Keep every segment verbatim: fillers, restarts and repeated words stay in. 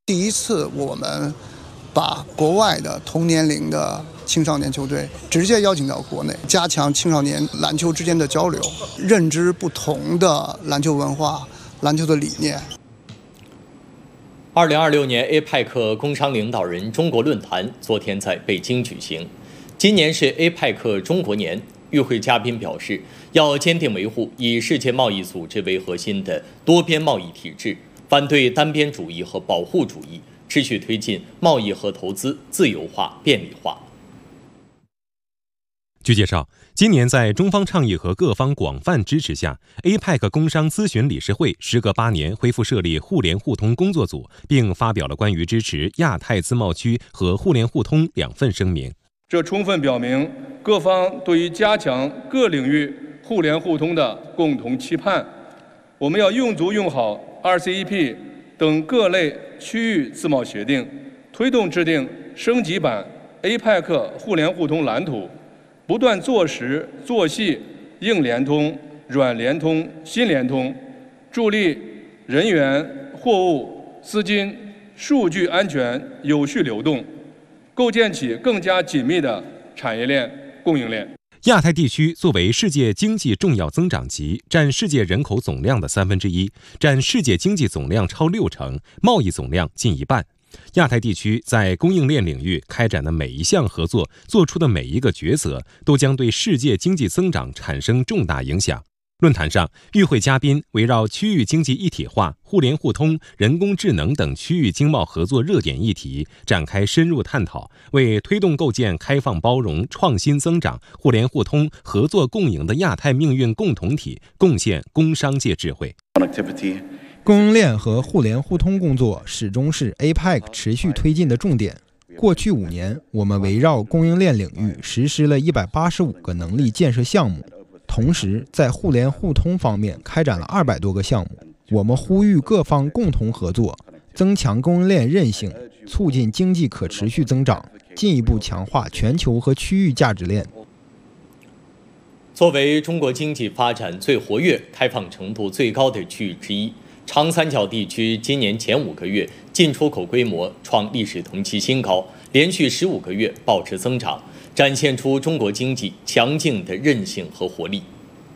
第一次我们把国外的同年龄的青少年球队直接邀请到国内，加强青少年篮球之间的交流，认知不同的篮球文化、篮球的理念。 二零二六年 A P E C 工商领导人中国论坛昨天在北京举行。今年是 A P E C 中国年，与会嘉宾表示，要坚定维护以世界贸易组织为核心的多边贸易体制，反对单边主义和保护主义，持续推进贸易和投资自由化、便利化。 据介绍，今年在中方倡议和各方广泛支持下 ，A P E C 工商咨询理事会时隔八年恢复设立互联互通工作组，并发表了关于支持亚太自贸区和互联互通两份声明。 这充分表明各方对于加强各领域互联互通的共同期盼。我们要用足用好 R C E P 等各类区域自贸协定，推动制定升级版 A P E C 互联互通蓝图。不断做实做细硬联通、软联通、新联通，助力人员、货物、资金、数据安全有序流动，构建起更加紧密的产业链、供应链。 亚太地区作为世界经济重要增长极，占世界人口总量的三分之一，占世界经济总量超六成，贸易总量近一半。亚太地区在供应链领域开展的每一项合作，做出的每一个抉择，都将对世界经济增长产生重大影响。论坛上，与会嘉宾围绕区域经济一体化、互联互通、人工智能等区域经贸合作热点议题展开深入探讨，为推动构建开放包容、创新增长、互联互通、合作共赢的亚太命运共同体贡献工商界智慧。 供应链和互联互通工作始终是 A P E C 持续推进的重点。过去五年，我们围绕供应链领域实施了一百八十五个能力建设项目，同时在互联互通方面开展了二百多个项目。我们呼吁各方共同合作，增强供应链韧性，促进经济可持续增长，进一步强化全球和区域价值链。 作为中国经济发展最活跃、开放程度最高的区域之一，长三角地区今年前五个月进出口规模创历史同期新高，连续十五个月保持增长，展现出中国经济强劲的韧性和活力。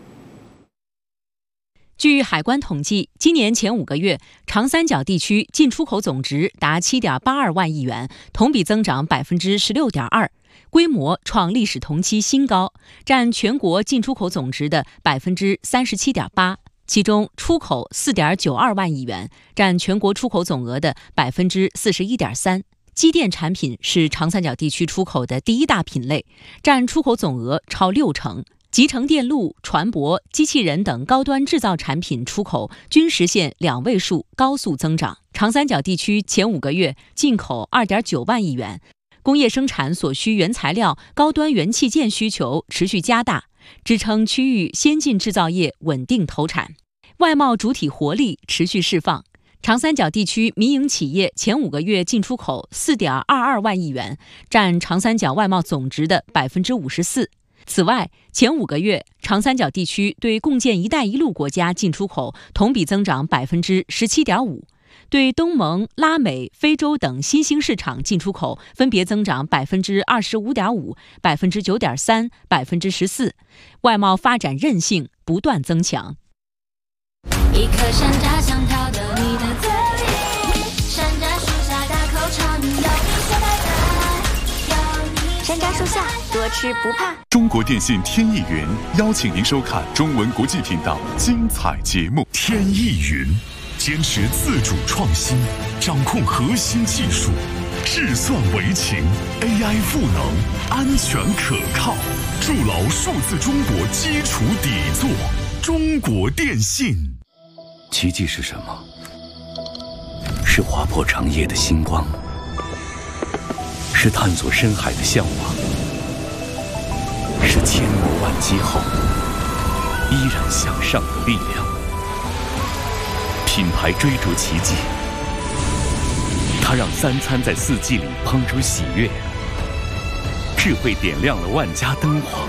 据海关统计，今年前五个月，长三角地区进出口总值达 七点八二万亿元，同比增长 百分之十六点二， 规模创历史同期新高，占全国进出口总值的 百分之三十七点八。其中出口 四点九二万亿元，占全国出口总额的 百分之四十一点三。机电产品是长三角地区出口的第一大品类，占出口总额超六成。集成电路、船舶、机器人等高端制造产品出口均实现两位数高速增长。长三角地区前五个月进口 二点九万亿元，工业生产所需原材料、高端元器件需求持续加大，支撑区域先进制造业稳定投产。外贸主体活力持续释放，长三角地区民营企业前五个月进出口 四点二二万亿元，占长三角外贸总值的 百分之五十四。此外，前五个月长三角地区对共建“一带一路”国家进出口同比增长 百分之十七点五， 对东盟、拉美、非洲等新兴市场进出口分别增长 百分之二十五点五、百分之九点三、百分之十四，外贸发展韧性不断增强。 一颗山楂想跳到你的嘴里，山楂树下大口唱，有你最爱的，有你。山楂树下多吃不怕。 中国电信天翼云邀请您收看中文国际频道精彩节目。天翼云坚持自主创新，掌控核心技术，智算为情 ，A I 赋能，安全可靠，筑牢数字中国基础底座。中国电信。 奇迹是什么？是划破长夜的星光，是探索深海的向往，是千磨万击后依然向上的力量。品牌追逐奇迹，它让三餐在四季里烹出喜悦，智慧点亮了万家灯火，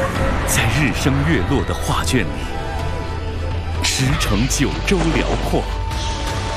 在日升月落的画卷里驰骋九州辽阔。